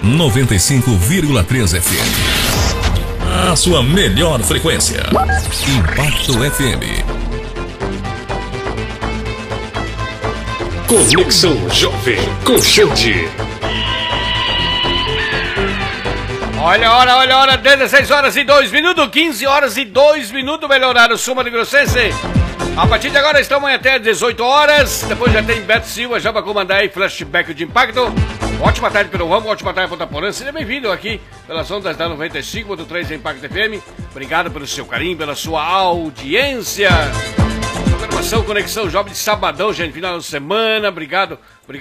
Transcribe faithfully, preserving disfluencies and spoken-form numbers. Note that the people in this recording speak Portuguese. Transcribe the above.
noventa e cinco vírgula três F M. A sua melhor frequência. Impacto F M. Conexão Jovem com Xande. Olha a hora, olha a hora, dezesseis horas e dois minutos, quinze horas e dois minutos, melhor horário, Sul Mato Grossense. A partir de agora estamos até dezoito horas, depois já tem Beto Silva já para comandar aí flashback de impacto. Ótima tarde pelo Ramo, ótima tarde para Ponta Porã, seja bem-vindo aqui pelas ondas da noventa e cinco ponto três Impacto F M. Obrigado pelo seu carinho, pela sua audiência. Programação Conexão Jovem de sabadão, gente, final de semana, obrigado. Obrigado.